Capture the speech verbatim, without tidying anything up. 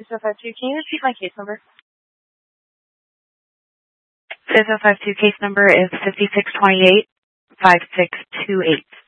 six oh five two. Can you repeat my case number? six oh five two case number is five six two eight, five six two eight.